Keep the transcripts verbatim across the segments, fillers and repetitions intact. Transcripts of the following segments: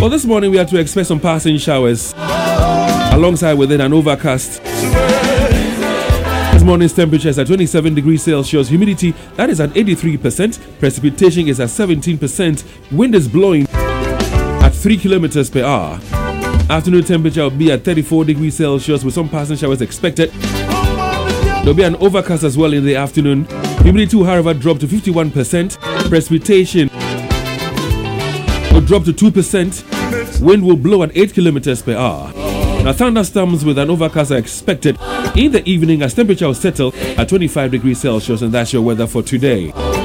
Well, this morning we had to expect some passing showers. Alongside with it, an overcast. This morning's temperature is at twenty-seven degrees Celsius. Humidity, that is at eighty-three percent. Precipitation is at seventeen percent. Wind is blowing at three kilometers per hour. Afternoon temperature will be at thirty-four degrees Celsius with some passing showers expected. There will be an overcast as well in the afternoon. Humidity will, however, drop to fifty-one percent. Precipitation will drop to two percent. Wind will blow at eight kilometers per hour. Now, thunderstorms with an overcast are expected in the evening as temperature will settle at twenty-five degrees Celsius, and that's your weather for today.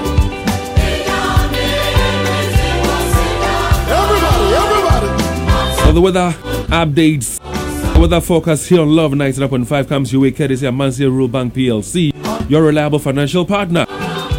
Everybody, everybody. So the weather updates, the weather forecast here on Love ninety-nine point five comes your way courtesy of Amasia Rural Bank P L C, your reliable financial partner.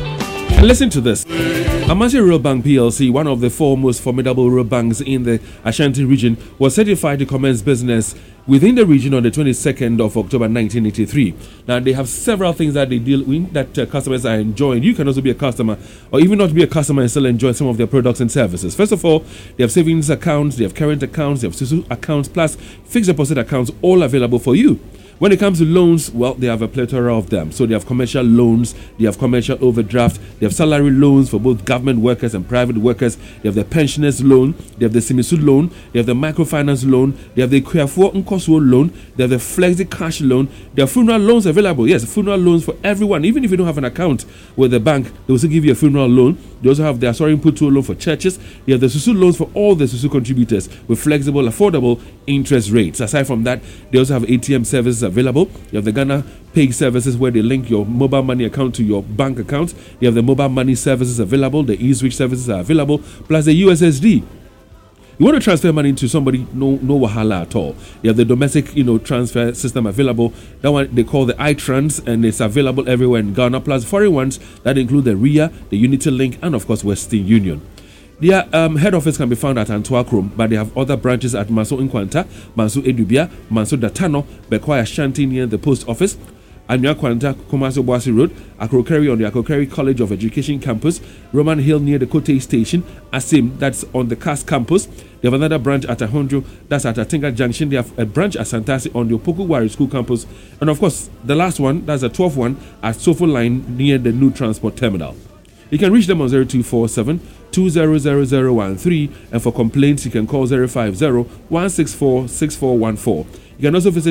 And listen to this. Amasia Rural Bank P L C, one of the four most formidable rural banks in the Ashanti region, was certified to commence business within the region on the twenty-second of October nineteen eighty-three. Now, they have several things that they deal with that uh, customers are enjoying. You can also be a customer or even not be a customer and still enjoy some of their products and services. First of all, they have savings accounts, they have current accounts, they have Susu accounts, plus fixed deposit accounts, all available for you. When it comes to loans, well, they have a plethora of them. So they have commercial loans, they have commercial overdraft, they have salary loans for both government workers and private workers, they have the pensioners loan, they have the Simisu loan, they have the microfinance loan, they have the Kuafo Nkoswo loan, they have the Flexi Cash loan, there are funeral loans available. Yes, funeral loans for everyone. Even if you don't have an account with the bank, they also give you a funeral loan. They also have the Asori Putu loan for churches. They have the Susu loans for all the Susu contributors with flexible, affordable interest rates. Aside from that, they also have A T M services available. You have the Ghana Pay services where they link your mobile money account to your bank account. You have the mobile money services available. The e-switch services are available, plus the U S S D. You want to transfer money to somebody, no no wahala at all. You have the domestic, you know, transfer system available. That one they call the iTrans, and it's available everywhere in Ghana. Plus foreign ones that include the R I A, the Unity Link, and of course Western Union. Their um, head office can be found at Antwerp, but they have other branches at Manso Nkwanta, Manso Edubia, Manso Datano, Bekwai Ashanti near the post office, Anya Kwanta, Kumaso Boasi Road, Akrokeri on the Akrokeri College of Education campus, Roman Hill near the Kote Station, Asim, that's on the C A S campus. They have another branch at Ahondro, that's at Atinga Junction. They have a branch at Santasi on the Opoku School campus. And of course, the last one, that's the twelfth one, at Sofo Line near the new transport terminal. You can reach them on zero two four seven, two zero zero zero one three, and for complaints you can call zero five zero, one six four, six four one four. You can also visit